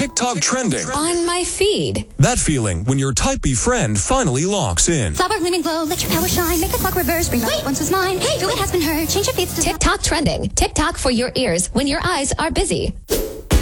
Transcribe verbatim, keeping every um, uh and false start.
TikTok trending. On my feed. That feeling when your typey friend finally locks in. Flower, lemon glow, let your power shine. Make the clock reverse, bring back what once was mine. Hey, feel it has been heard. Change your feeds to TikTok trending. TikTok for your ears when your eyes are busy.